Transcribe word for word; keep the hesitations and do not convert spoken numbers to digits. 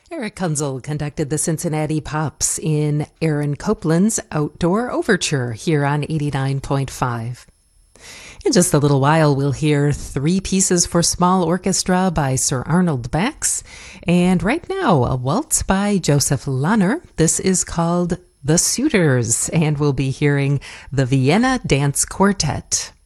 Eric Kunzel conducted the Cincinnati Pops in Aaron Copland's Outdoor Overture here on eighty-nine point five. In just a little while, we'll hear Three Pieces for Small Orchestra by Sir Arnold Bax. And right now, a waltz by Joseph Lahner. This is called The Suitors, and we'll be hearing the Vienna Dance Quartet.